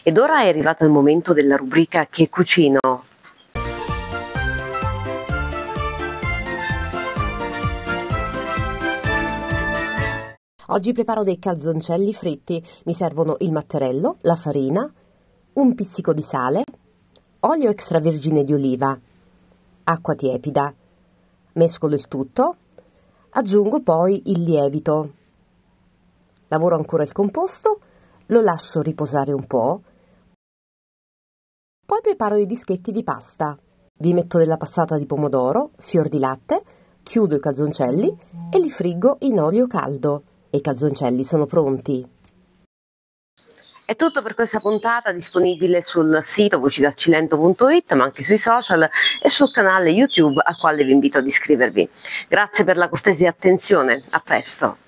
Ed ora è arrivato il momento della rubrica Che cucino? Oggi preparo dei calzoncelli fritti. Mi servono il matterello, la farina, un pizzico di sale, olio extravergine di oliva, acqua tiepida. Mescolo il tutto, aggiungo poi il lievito. Lavoro ancora il composto, lo lascio riposare un po', poi preparo i dischetti di pasta. Vi metto della passata di pomodoro, fior di latte, chiudo i calzoncelli e li friggo in olio caldo. E i calzoncelli sono pronti. È tutto per questa puntata, disponibile sul sito vocidalcilento.it, ma anche sui social e sul canale YouTube al quale vi invito ad iscrivervi. Grazie per la cortese attenzione, a presto!